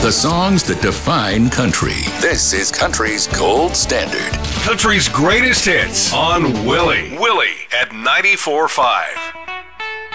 The songs that define country. This is country's gold standard. Country's greatest hits on Willie. Willie at 94.5.